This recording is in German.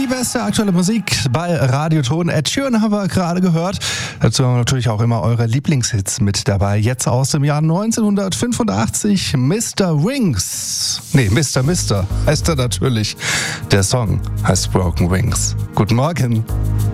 Die beste aktuelle Musik bei Radioton. Ed Sheeran haben wir gerade gehört. Dazu haben wir natürlich auch immer eure Lieblingshits mit dabei. Jetzt aus dem Jahr 1985, Mr. Wings. Nee, Mr. heißt er natürlich. Der Song heißt Broken Wings. Guten Morgen.